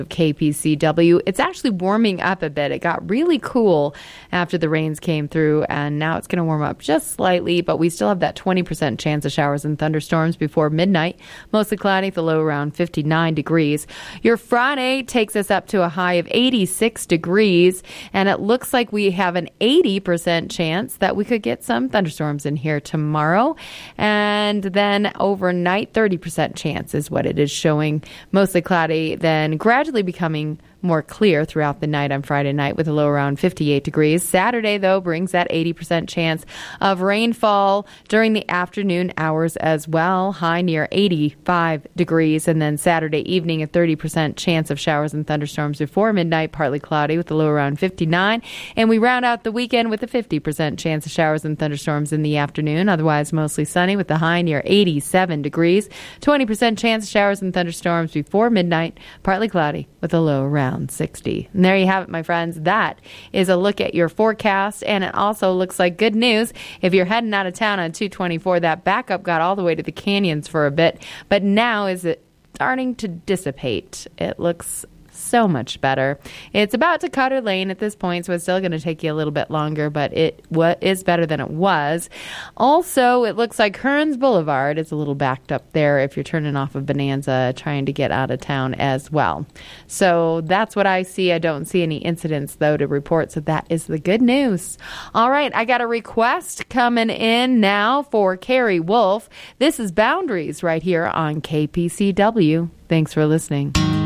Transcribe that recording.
KPCW. It's actually warming up a bit. It got really cool after the rains came through, and now it's going to warm up just slightly, but we still have that 20% chance of showers and thunderstorms before midnight. Mostly cloudy, the low around 59 degrees. Your Friday takes us up to a high of 86 degrees, and it looks like we have an 80% chance that we could get some thunderstorms in here tomorrow. And then overnight, 30% chance is what it is showing. Mostly cloudy, then gradually becoming more clear throughout the night on Friday night with a low around 58 degrees. Saturday, though, brings that 80% chance of rainfall during the afternoon hours as well. High near 85 degrees. And then Saturday evening, a 30% chance of showers and thunderstorms before midnight, partly cloudy with a low around 59. And we round out the weekend with a 50% chance of showers and thunderstorms in the afternoon. Otherwise, mostly sunny with a high near 87 degrees. 20% chance of showers and thunderstorms before midnight, partly cloudy with a low around 60. And there you have it, my friends. That is a look at your forecast, and it also looks like good news if you're heading out of town on 224. That backup got all the way to the canyons for a bit, but now is it starting to dissipate. It looks so much better. It's about to Cutter Lane at this point, so it's still going to take you a little bit longer, but it is better than it was. Also, it looks like Hearns Boulevard is a little backed up there if you're turning off of Bonanza trying to get out of town as well. So that's what I see. I don't see any incidents, though, to report, so that is the good news. All right, I got a request coming in now for Carrie Wolf. This is Boundaries right here on KPCW. Thanks for listening.